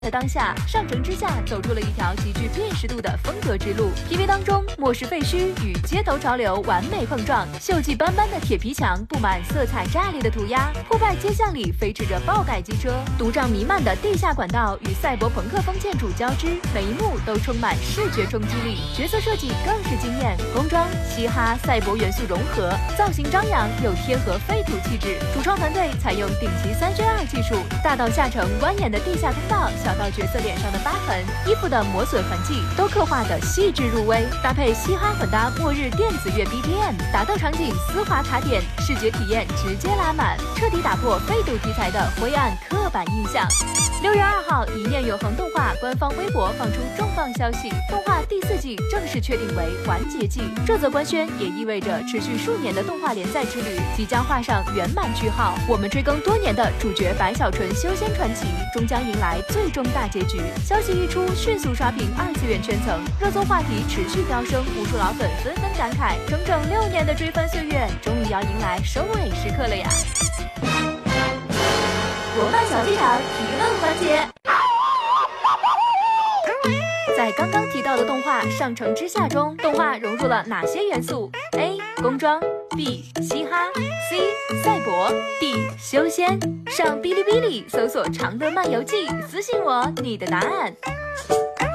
的当下，上城之下走出了一条极具辨识度的风格之路。TV 当中，末世废墟与街头潮流完美碰撞，锈迹斑斑的铁皮墙布满色彩炸裂的涂鸦，破败街巷里飞驰着爆改机车，毒瘴弥漫的地下管道与赛博朋克风建筑交织，每一幕都充满视觉冲击力，角色设计更是惊艳，工装、嘻哈、赛博元素融合，造型张扬又贴合废土气质。主创团队采用顶级3J2技术，大到下沉蜿蜒的地下通道，小到角色脸上的疤痕、衣服的磨损痕迹，都刻画得细致入微，搭配嘻哈混搭末日电子乐 BGM， 打斗场景丝滑卡点，视觉体验直接拉满，彻底打破废土题材的灰暗刻板印象。6月2号，一念永恒动画官方微博放出重磅消息，动画第4季正式确定为完结季。这则官宣也意味着持续数年的动画连载之旅即将画上圆满句号。我们追更多年的主角白小纯修仙传奇终将迎来最终大结局。消息一出，迅速刷屏2次元圈层，热搜话题持续飙升，无数老粉纷纷感慨，整整6年的追番岁月终于要迎来收尾时刻了呀！国漫小剧场提问环节。在刚刚提到的动画《上城之下》中，动画融入了哪些元素 ？A. 工装 B. 嘻哈 C. 赛博 D. 修仙。上哔哩哔哩搜索《常德漫游记》，私信我你的答案。